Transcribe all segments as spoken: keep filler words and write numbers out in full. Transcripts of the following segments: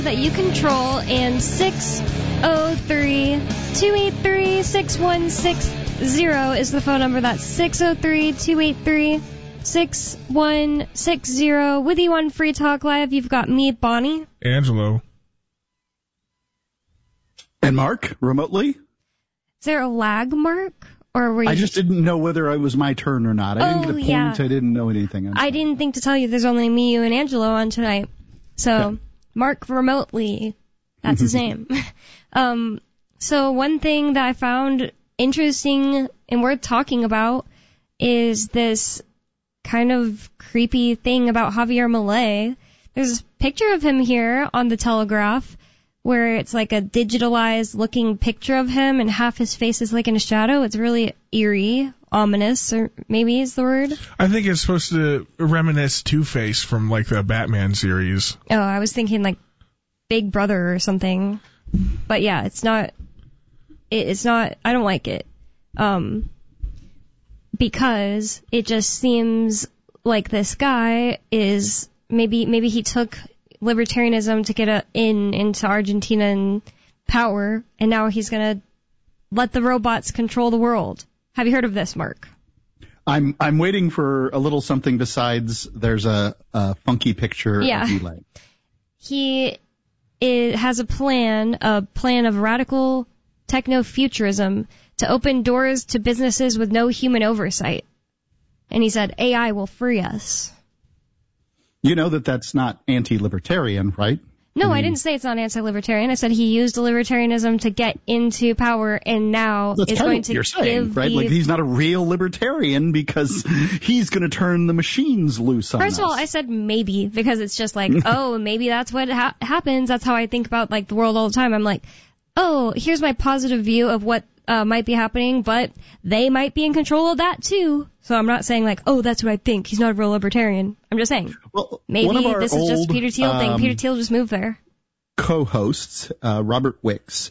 that you control, and six oh three, two eight three, six one six zero is the phone number. That's six oh three, two eight three, six one six zero. With you on Free Talk Live, you've got me, Bonnie. Angelo. And Mark, remotely. Is there a lag, Mark? Or were you I just didn't know whether it was my turn or not. I oh, didn't get a point. Yeah. I didn't know anything. I didn't think to tell you there's only me, you, and Angelo on tonight. So... Okay. Mark remotely, that's his name. Um, so one thing that I found interesting and worth talking about is this kind of creepy thing about Javier Milei. There's a picture of him here on the Telegraph where it's like a digitalized looking picture of him and half his face is like in a shadow. It's really eerie, ominous, or maybe is the word. I think it's supposed to reminisce Two-Face from like the Batman series. Oh, I was thinking like Big Brother or something. But yeah, it's not, it, it's not, I don't like it. Um, because it just seems like this guy is, maybe, maybe he took libertarianism to get a, in into Argentinian power, and now he's going to let the robots control the world. Have you heard of this, Mark? I'm I'm waiting for a little something besides there's a, a funky picture yeah. of Milei. He is, has a plan, a plan of radical techno-futurism to open doors to businesses with no human oversight. And he said, A I will free us. You know that that's not anti-libertarian, right? No, I mean, I didn't say it's not anti-libertarian. I said he used libertarianism to get into power, and now that's is kind going of what to you're saying, give right? the... Like he's not a real libertarian because he's going to turn the machines loose on us. First of all, I said maybe because it's just like, oh, maybe that's what ha- happens. That's how I think about like the world all the time. I'm like, oh, here's my positive view of what uh, might be happening, but they might be in control of that too. So I'm not saying like, oh, that's what I think. He's not a real libertarian. I'm just saying well, maybe this is just old, Peter Thiel thing. um, Peter Thiel just moved there. Co-hosts, uh, Robert Wicks,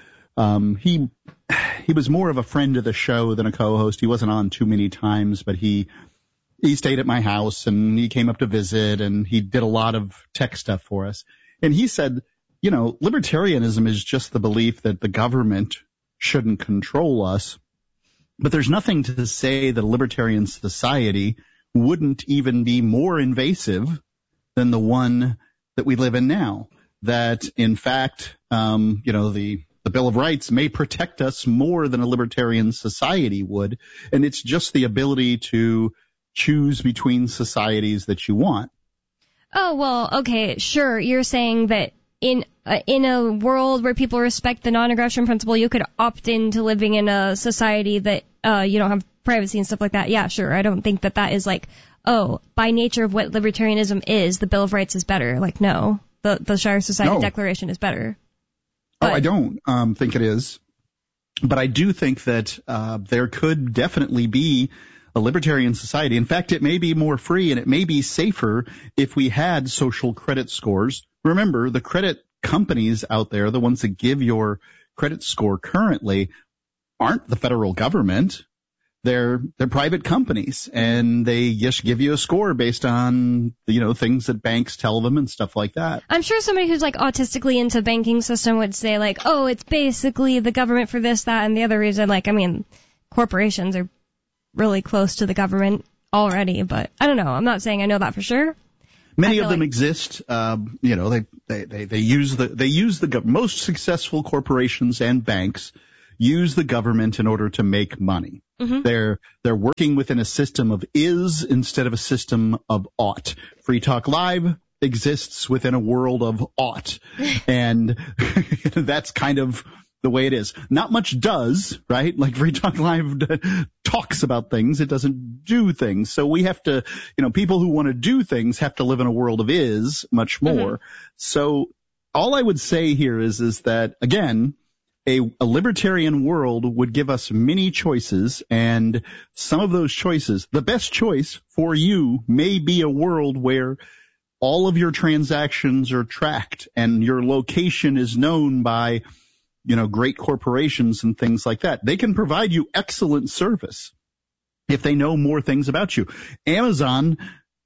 um, he he was more of a friend of the show than a co-host. He wasn't on too many times, but he he stayed at my house and he came up to visit and he did a lot of tech stuff for us. And he said, you know, libertarianism is just the belief that the government shouldn't control us. But there's nothing to say that a libertarian society wouldn't even be more invasive than the one that we live in now. That, in fact, um, you know, the, the Bill of Rights may protect us more than a libertarian society would. And it's just the ability to choose between societies that you want. Oh, well, okay, sure. You're saying that in uh, in a world where people respect the non-aggression principle, you could opt into living in a society that uh, you don't have privacy and stuff like that. Yeah, sure. I don't think that that is like, oh, by nature of what libertarianism is, the Bill of Rights is better. Like, no, the, the Shire Society no. Declaration is better. But, oh, I don't um, think it is. But I do think that uh, there could definitely be a libertarian society. In fact, it may be more free and it may be safer if we had social credit scores. Remember, the credit companies out there, the ones that give your credit score currently, aren't the federal government. They're they're private companies, and they just give you a score based on, you know, things that banks tell them and stuff like that. I'm sure somebody who's like autistically into banking system would say like, oh, it's basically the government for this, that, and the other reason. Like, I mean, corporations are really close to the government already, but I don't know. I'm not saying I know that for sure. Many of them like exist. Um, you know, they, they, they, they use the they use the most successful corporations and banks use the government in order to make money. Mm-hmm. They're they're working within a system of is instead of a system of ought. Free Talk Live exists within a world of ought, and that's kind of the way it is. Not much does, right? Like Free Talk Live talks about things. It doesn't do things. So we have to, you know, people who want to do things have to live in a world of is much more. Mm-hmm. So all I would say here is, is that, again, a, a libertarian world would give us many choices, and some of those choices, the best choice for you may be a world where all of your transactions are tracked and your location is known by, you know, great corporations and things like that. They can provide you excellent service if they know more things about you. Amazon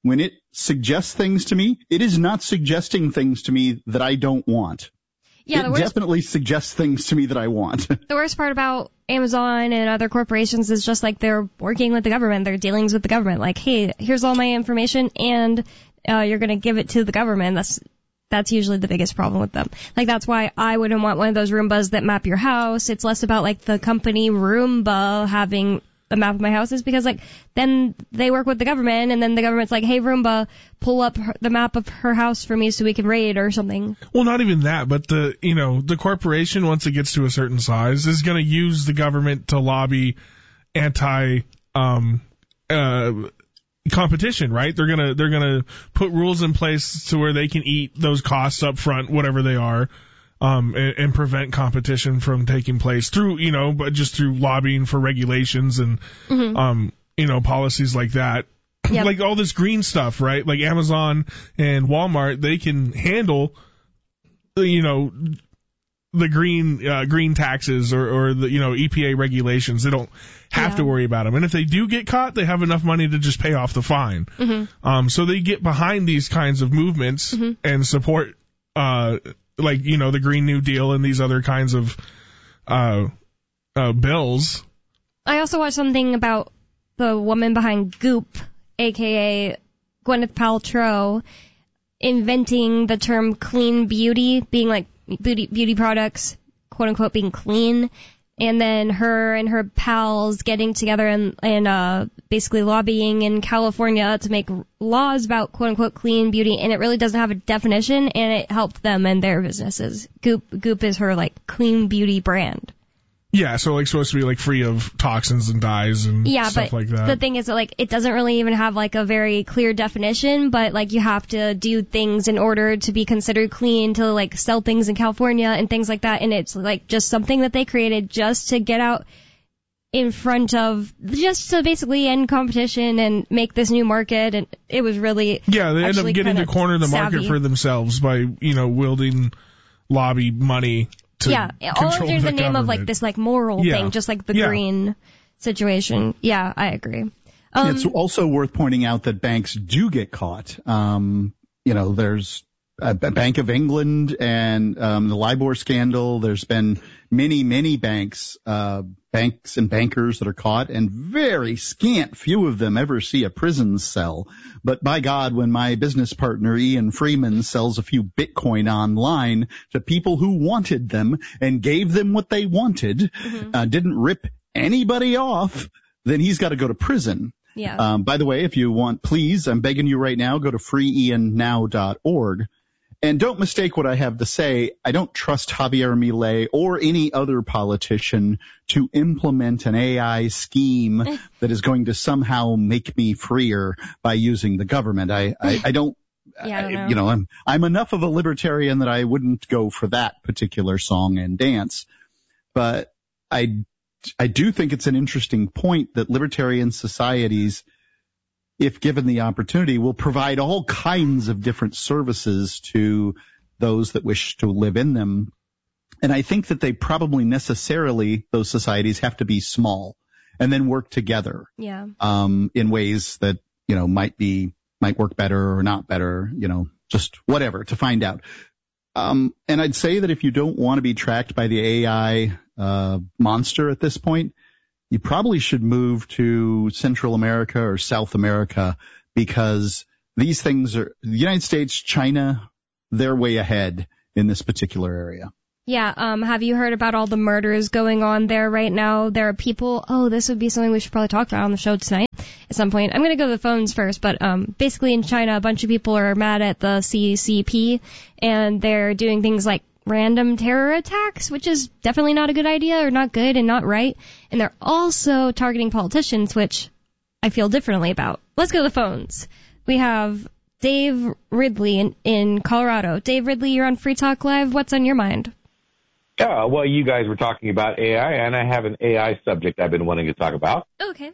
when it suggests things to me, it is not suggesting things to me that I don't want. Yeah, it the worst, definitely suggests things to me that I want. The worst part about Amazon and other corporations is just like they're working with the government, their dealings with the government. Like, hey, here's all my information, and uh, you're going to give it to the government. That's that's usually the biggest problem with them. Like, that's why I wouldn't want one of those Roombas that map your house. It's less about like the company Roomba having the map of my house, is because like then they work with the government, and then the government's like, hey Roomba, pull up her, the map of her house for me so we can raid or something. Well, not even that, but the you know the corporation, once it gets to a certain size, is going to use the government to lobby anti um uh competition, right? They're gonna they're gonna put rules in place to where they can eat those costs up front, whatever they are. Um, and, and prevent competition from taking place through, you know, but just through lobbying for regulations and, mm-hmm. um, you know, policies like that. Yep. Like all this green stuff, right? Like Amazon and Walmart, they can handle, you know, the green, uh, green taxes or, or the, you know, E P A regulations. They don't have yeah. to worry about them. And if they do get caught, they have enough money to just pay off the fine. Mm-hmm. Um, so they get behind these kinds of movements mm-hmm. and support, uh, like, you know, the Green New Deal and these other kinds of uh, uh, bills. I also watched something about the woman behind Goop, a k a. Gwyneth Paltrow, inventing the term clean beauty, being like beauty, beauty products, quote-unquote, being clean. And then her and her pals getting together and, and uh, basically lobbying in California to make laws about quote-unquote clean beauty, and it really doesn't have a definition, and it helped them and their businesses. Goop Goop is her, like, clean beauty brand. Yeah, so, like, supposed to be, like, free of toxins and dyes and yeah, stuff but like that. The thing is that, like, it doesn't really even have, like, a very clear definition, but, like, you have to do things in order to be considered clean to, like, sell things in California and things like that, and it's, like, just something that they created just to get out in front of, just to basically end competition and make this new market, and it was really Yeah, they end up getting to corner the savvy. market for themselves by, you know, wielding lobby money. Yeah, all under the, the name of like this like moral yeah. thing, just like the yeah. green situation. Yeah, I agree. Um, it's also worth pointing out that banks do get caught. Um, you know, there's a Bank of England and um, the LIBOR scandal. There's been many, many banks, uh, banks and bankers that are caught, and very scant few of them ever see a prison cell. But by God, when my business partner Ian Freeman sells a few Bitcoin online to people who wanted them and gave them what they wanted, mm-hmm. uh, didn't rip anybody off, then he's got to go to prison. Yeah. Um, by the way, if you want, please, I'm begging you right now, go to free ian now dot org. And don't mistake what I have to say. I don't trust Javier Milei or any other politician to implement an A I scheme that is going to somehow make me freer by using the government. I, I, I don't, yeah, I don't know. I, you know, I'm, I'm enough of a libertarian that I wouldn't go for that particular song and dance. But I, I do think it's an interesting point that libertarian societies, if given the opportunity, will provide all kinds of different services to those that wish to live in them. And I think that they probably necessarily, those societies, have to be small and then work together. Yeah. Um, in ways that, you know, might be, might work better or not better, you know, just whatever to find out. Um, and I'd say that if you don't want to be tracked by the A I, uh, monster at this point, you probably should move to Central America or South America, because these things are, the United States, China, they're way ahead in this particular area. Yeah, um, have you heard about all the murders going on there right now? There are people, oh, this would be something we should probably talk about on the show tonight at some point. I'm going to go to the phones first, but um, basically in China, a bunch of people are mad at the C C P, and they're doing things like random terror attacks, which is definitely not a good idea or not good and not right. And they're also targeting politicians, which I feel differently about. Let's go to the phones. We have Dave Ridley in, in Colorado. Dave Ridley, you're on Free Talk Live. What's on your mind? Yeah, well, you guys were talking about A I, and I have an A I subject I've been wanting to talk about. Okay.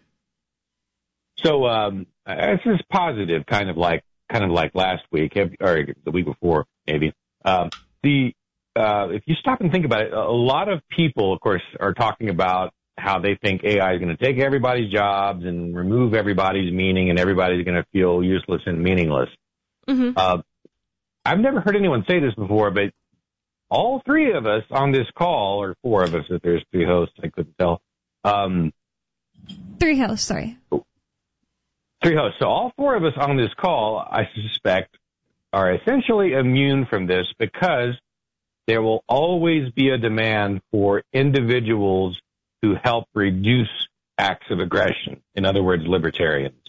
So um, this is positive, kind of like kind of like last week, or the week before, maybe. Um, the Uh, if you stop and think about it, a lot of people, of course, are talking about how they think A I is going to take everybody's jobs and remove everybody's meaning, and everybody's going to feel useless and meaningless. Mm-hmm. Uh, I've never heard anyone say this before, but all three of us on this call, or four of us if there's three hosts, I couldn't tell. Um, Three hosts, sorry. Three hosts. So all four of us on this call, I suspect, are essentially immune from this because there will always be a demand for individuals who help reduce acts of aggression. In other words, libertarians.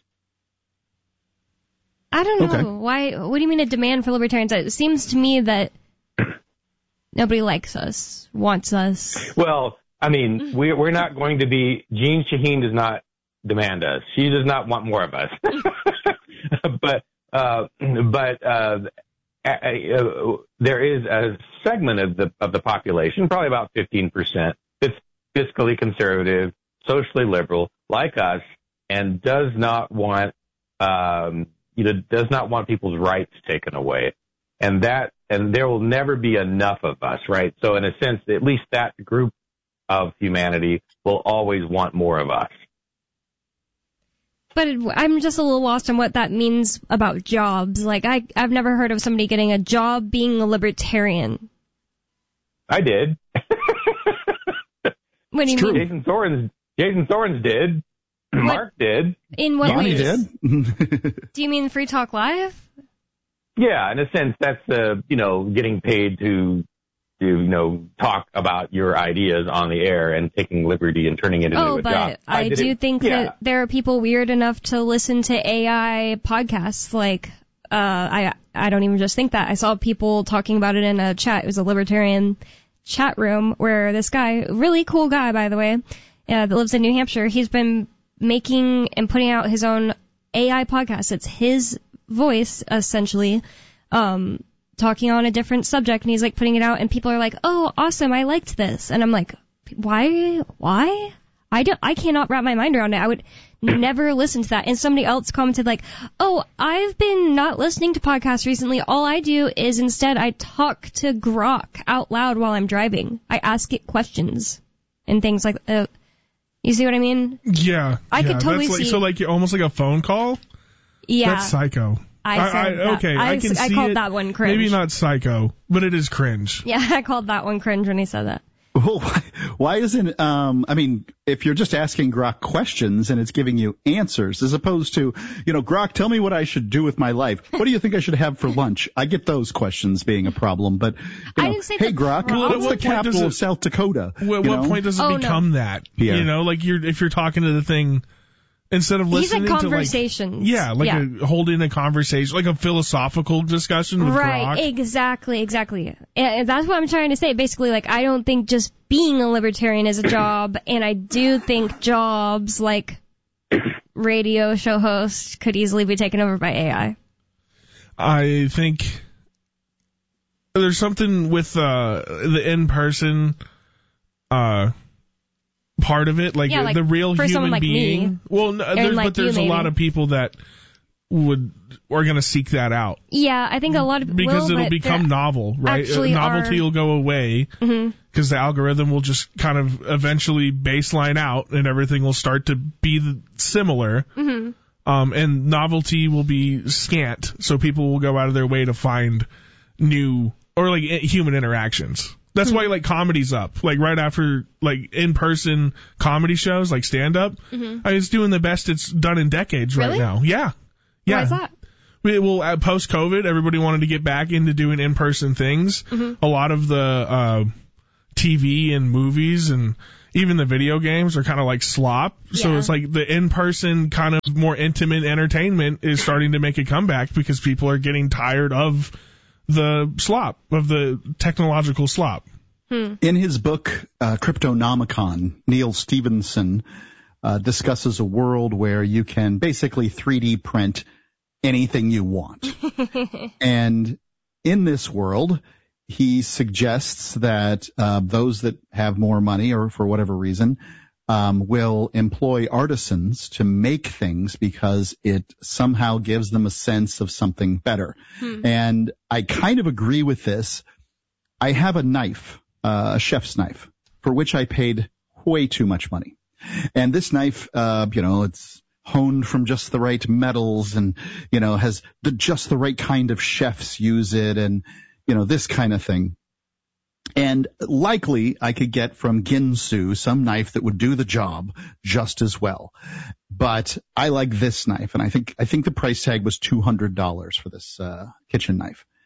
I don't know. Okay. Why? What do you mean a demand for libertarians? It seems to me that nobody likes us, wants us. Well, I mean, we're, we're not going to be, Jean Shaheen does not demand us. She does not want more of us. but, uh, but, uh, uh, there is a segment of the, of the population, probably about fifteen percent, that's fiscally conservative, socially liberal, like us, and does not want, um, you know, does not want people's rights taken away. And that, and there will never be enough of us, right? So in a sense, at least that group of humanity will always want more of us. But I'm just a little lost on what that means about jobs. Like, I, I've never heard of somebody getting a job being a libertarian. I did. What do you mean? Jason Thorns, Jason Thorns did. What? Mark did. In what Bonnie ways? did. Do you mean Free Talk Live? Yeah, in a sense, that's the, you know, getting paid to, to, you know, talk about your ideas on the air and taking liberty and turning it into Oh, a but job. I, did do it- think yeah. that there are people weird enough to listen to A I podcasts. Like, uh, I I don't even just think that. I saw people talking about it in a chat. It was a libertarian chat room where this guy, really cool guy, by the way, uh, that lives in New Hampshire, he's been making and putting out his own A I podcast. It's his voice, essentially, um, talking on a different subject, and he's like putting it out, and people are like, "Oh, awesome! I liked this," and I'm like, "Why? Why? I don't. I cannot wrap my mind around it. I would never listen to that." And somebody else commented like, "Oh, I've been not listening to podcasts recently. All I do is instead I talk to Grok out loud while I'm driving. I ask it questions and things like." Uh, you see what I mean? Yeah. I yeah, could totally that's like, see- So like almost like a phone call? Yeah. That's psycho. I said that. okay, I, I can I see called it. that one cringe. Maybe not psycho, but it is cringe. Yeah, I called that one cringe when he said that. Well, why, why isn't, um, I mean, if you're just asking Grok questions and it's giving you answers, as opposed to, you know, Grok, tell me what I should do with my life. What do you think I should have for lunch? I get those questions being a problem, but, you I know, didn't say hey, the Grok, problem. what's At the what point capital does it- of South Dakota? What, You what know? point does it Oh, no. become that? Yeah. You know, like you're if you're talking to the thing instead of He listening said to conversations. like yeah, like Yeah. A, holding a conversation, like a philosophical discussion with Right, Grok. exactly, exactly. And that's what I'm trying to say. Basically, like, I don't think just being a libertarian is a job, and I do think jobs like radio show host could easily be taken over by A I. I think there's something with uh, the in-person uh, part of it, like, Yeah, like, the real for human someone like being. me. Well, no, there's, like but there's you, a lot maybe. of people that would are going to seek that out Yeah, I think a lot of because will, it'll but become there novel, right? actually Uh, Novelty are- will go away because Mhm. the algorithm will just kind of eventually baseline out, and everything will start to be the- similar. Mhm. Um, and novelty will be scant, so people will go out of their way to find new or like i- human interactions. That's why like comedy's up. Like right after like in-person comedy shows, like stand-up, Mhm. I mean, it's doing the best it's done in decades Really? right now. Yeah, yeah. Why is that? We- Well, uh, post-COVID, everybody wanted to get back into doing in-person things. Mhm. A lot of the uh, T V and movies and even the video games are kind of like slop. So Yeah. it's like the in-person kind of more intimate entertainment is starting to make a comeback because people are getting tired of the slop, of the technological slop. In his book, uh, Cryptonomicon, Neil Stevenson uh, discusses a world where you can basically three D print anything you want. And in this world, he suggests that uh, those that have more money or for whatever reason um, will employ artisans to make things because it somehow gives them a sense of something better. Hmm. And I kind of agree with this. I have a knife, uh, a chef's knife, for which I paid way too much money. And this knife, uh, you know, it's honed from just the right metals and, you know, has the just the right kind of chefs use it and, you know, this kind of thing. And likely I could get from Ginsu some knife that would do the job just as well. But I like this knife, and I think I think the price tag was two hundred dollars for this uh, kitchen knife.